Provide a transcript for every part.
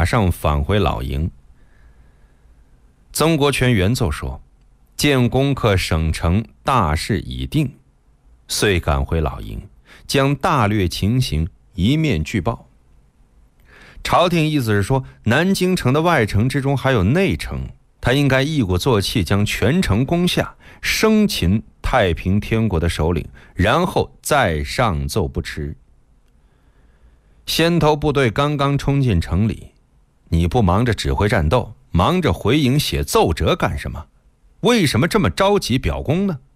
马上返回老营。曾国荃原奏说：见攻克省城大势已定，遂赶回老营，将大略情形一面具报。朝廷意思是说，南京城的外城之中还有内城，他应该一鼓作气将全城攻下，生擒太平天国的首领，然后再上奏不迟。先头部队刚刚冲进城里，你不忙着指挥战斗，忙着回营写奏折干什么？为什么这么着急表功呢？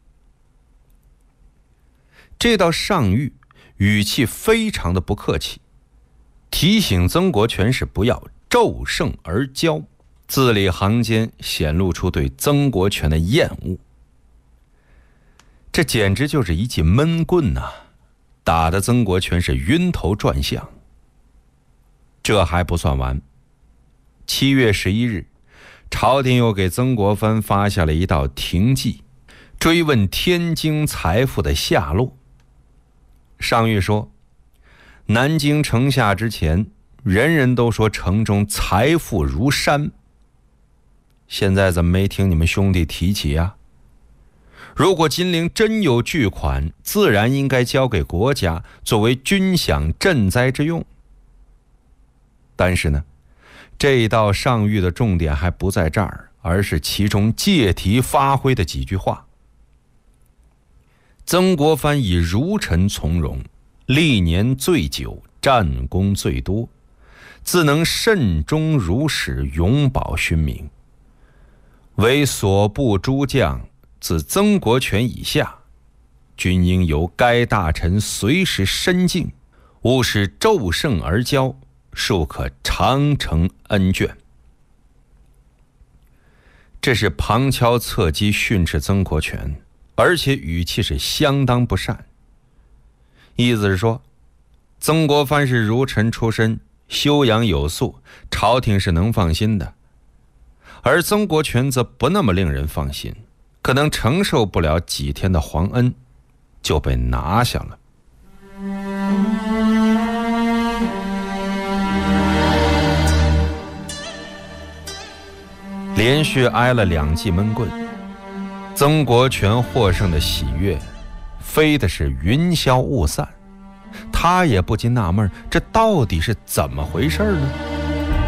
这道上谕语气非常的不客气，提醒曾国荃是不要骤胜而骄，字里行间显露出对曾国荃的厌恶。这简直就是一记闷棍呐，打得曾国荃是晕头转向。这还不算完，7月11日，朝廷又给曾国藩发下了一道廷记，追问天津财富的下落。上谕说，南京城下之前，人人都说城中财富如山，现在怎么没听你们兄弟提起啊？如果金陵真有巨款，自然应该交给国家，作为军饷赈灾之用。但是呢，这道上谕的重点还不在这儿，而是其中借题发挥的几句话。曾国藩以儒臣从容，历年最久，战功最多，自能慎终如始，永保勋名。为所部诸将，自曾国荃以下，均应由该大臣随时深敬，勿使骤胜而骄，庶可长承恩眷。这是旁敲侧击训斥曾国荃，而且语气是相当不善。意思是说，曾国藩是儒臣出身，修养有素，朝廷是能放心的。而曾国荃则不那么令人放心，可能承受不了几天的皇恩，就被拿下了。连续挨了2记闷棍，曾国荃获胜的喜悦飞的是云消雾散，他也不禁纳闷，这到底是怎么回事呢？